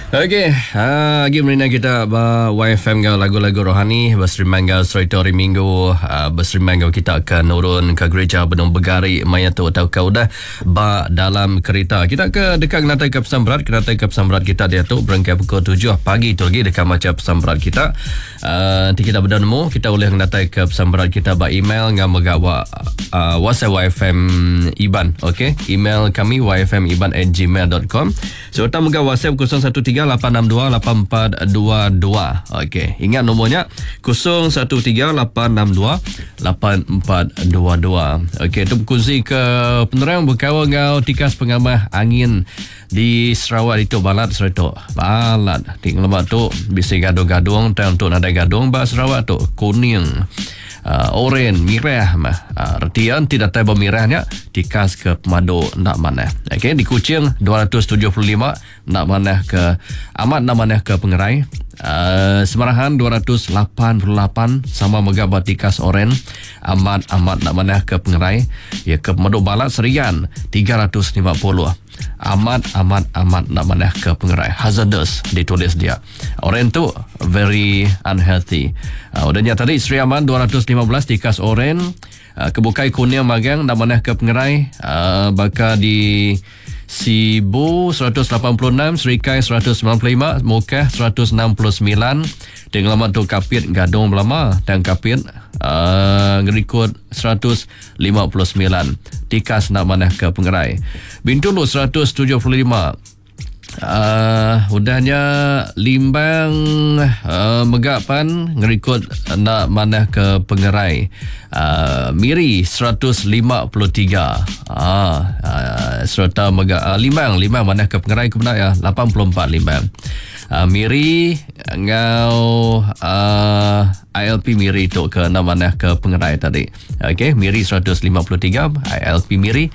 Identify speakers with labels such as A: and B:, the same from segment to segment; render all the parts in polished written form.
A: Okey, lagi merina kita YFM gau lagu-lagu rohani berseriman gau cerita hari Minggu, berseriman gau kita akan nurun ke gereja Benung Begari maya tu atau kau dah dalam kereta. Kita ke dekat natai ke pesan berat, kita dia tu berangkai pukul 7 pagi tu lagi dekat macam pesan berat kita. Nanti kita berdemu, kita boleh natai ke pesan berat kita email ngam megawa WhatsApp YFM Iban. Okey, email kami yfmiban@gmail.com. Serta mega WhatsApp 0138628422. Okey, ingat nomornya 0138628422. Okey, itu berkongsi ke penerang berkawan ngau tikas pengamah angin di Sarawak itu balat serta balat tinggal lemak tu bisa gadung-gadung dan untuk nada gadung bah Sarawak tu kuning, oren, merah artian tidak tahu merahnya tikas ke pemadu nak mana. Okey, di Kuching 275 nak mana ke amat nak mana ke Pengerai. Semarahan 288 sama megabat tikas oren amat nak mana ke Pengerai ya ke pemadu balat Serian 350 amat nak mana ke Pengerai hazardous ditulis dia. Oren tu very unhealthy. Udahnya tadi Sri Aman 215 tikas oren, Kebukai kuning magang nak mana ke Pengerai, bakal di Sibu 186, Serikai 195, Mukah 169, dengan lama tu Kapit Gadung Belama dan Kapit ngerikut 159, tikas nak mana ke Pengerai. Bintulu 175, udahnya Limbang Megapan ngerikut nak mana ke Pengerai. Miri 153, serta Limbang mana ke Pengerai ke benar ya 84 Limbang. Miri ngau ILP Miri tu ke mana ke Pengerai tadi. Okey, Miri 153, ILP Miri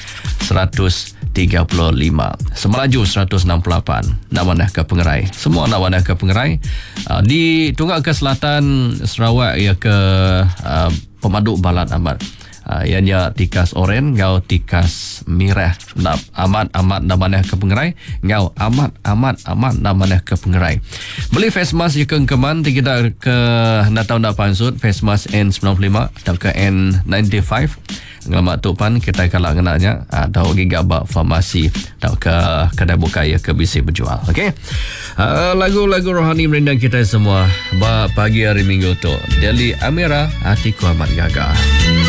A: 135, Semelaju 168 nak mana ke Pengerai. Semua nak mana ke Pengerai. Di Tunggak ke Selatan Sarawak ya ke Pemadu Balat Amat. Ianya tikas oren ngau tikas merah nak amat nak mana ke Pengerai ngau amat nak mana ke Pengerai. Beli face mask je keman kita ke nak tahu nak pansut face mask N95 atau ke N95 ngelamat tu pan kita kalak kenanya atau gigabak farmasi atau ke kedai bukai ke bisi berjual. Okey, lagu-lagu rohani merindang kita semua pagi hari Minggu tu Deli Amira Atiku Amat Gagah.